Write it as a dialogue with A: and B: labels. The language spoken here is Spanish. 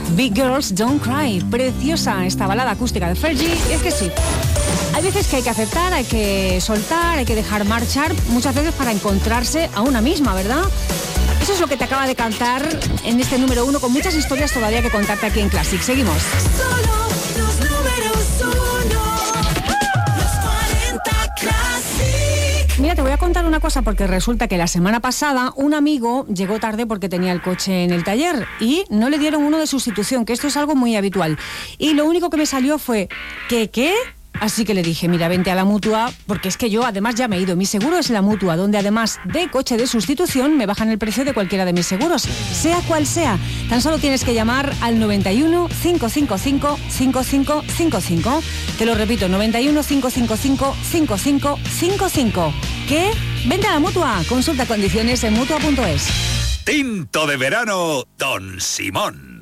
A: Big Girls Don't Cry. Preciosa esta balada acústica de Fergie. Y es que sí, hay veces que hay que aceptar, hay que soltar, hay que dejar marchar, muchas veces para encontrarse a una misma, ¿verdad? Eso es lo que te acaba de cantar en este número 1, con muchas historias todavía que contarte aquí en Classic. Seguimos.
B: Solo los números 1, los 40 Classic.
A: Mira, te voy a contar una cosa, porque resulta que la semana pasada un amigo llegó tarde porque tenía el coche en el taller y no le dieron uno de sustitución, que esto es algo muy habitual. Y lo único que me salió fue, ¿qué? Así que le dije, mira, vente a la Mutua, porque es que yo además ya me he ido. Mi seguro es la Mutua, donde además de coche de sustitución me bajan el precio de cualquiera de mis seguros, sea cual sea. Tan solo tienes que llamar al 91 555 5555. Te lo repito, 91 555 5555. ¿Qué? Vente a la Mutua. Consulta condiciones en mutua.es.
C: Tinto de verano, Don Simón.